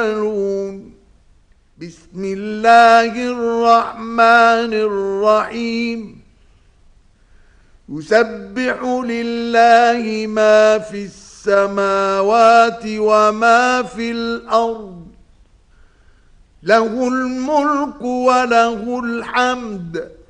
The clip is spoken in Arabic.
بسم الله الرحمن الرحيم. يسبح لله ما في السماوات وما في الأرض، له الملك وله الحمد،